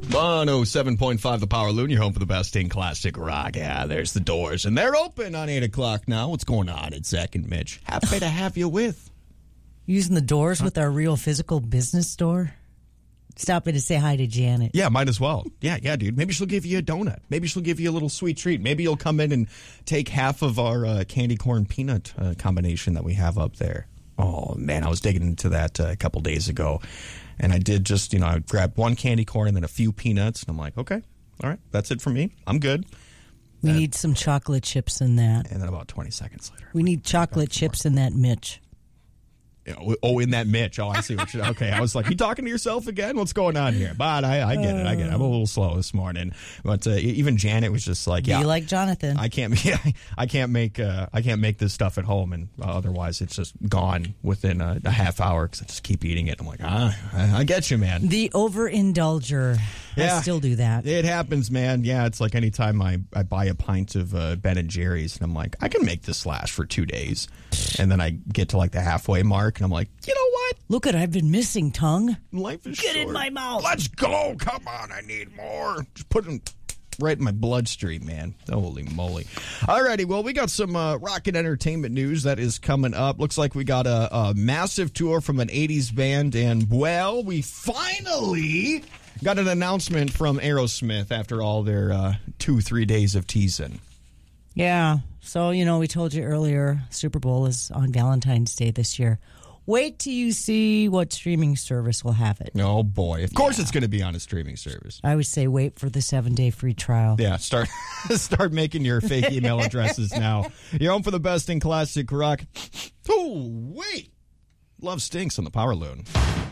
107.5 The Power Loon, your home for the best in classic rock. Yeah, there's the Doors, and they're open on 8 o'clock now. What's going on? It's Zach and Mitch. Happy to have you with. Using the Doors with our real physical business store? Stopping to say hi to Janet. Yeah, might as well. Yeah, dude. Maybe she'll give you a donut. Maybe she'll give you a little sweet treat. Maybe you'll come in and take half of our candy corn peanut combination that we have up there. Oh, man, I was digging into that a couple days ago. And I did just, I grabbed one candy corn and then a few peanuts. And I'm like, okay, all right, that's it for me. I'm good. We need some chocolate chips in that. And then about 20 seconds later. We need chocolate chips in that Mitch. In that Mitch. Oh, I see what you're... Okay, I was like, you talking to yourself again? What's going on here? But I get it. I'm a little slow this morning. But even Janet was just like, Be like Jonathan. I can't make this stuff at home, and otherwise it's just gone within a half hour because I just keep eating it. I'm like, I get you, man. The overindulger. Yeah, I still do that. It happens, man. Yeah, it's like anytime I buy a pint of Ben and Jerry's, and I'm like, I can make this last for 2 days. And then I get to like the halfway mark, and I'm like, you know what? Look at, I've been missing, tongue. Life is Get short. in my mouth. Let's go. Come on, I need more. Just put them right in my bloodstream, man. Holy moly. Alrighty, well, we got some rock and entertainment news that is coming up. Looks like we got a massive tour from an 80s band, and, well, we finally got an announcement from Aerosmith after all their 2-3 days of teasing. Yeah. So, we told you earlier, Super Bowl is on Valentine's Day this year. Wait till you see what streaming service will have it. Oh, boy. Of course it's going to be on a streaming service. I would say wait for the 7-day free trial. Yeah, start making your fake email addresses now. You're home for the best in classic rock. Oh, wait. Love Stinks on the Power Loon.